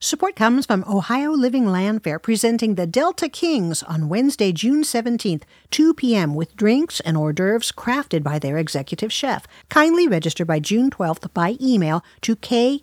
Support comes from Ohio Living Land Fair, presenting the Delta Kings on Wednesday, June 17th, 2 p.m. with drinks and hors d'oeuvres crafted by their executive chef. Kindly register by June 12th by email to kjlf@delta.com.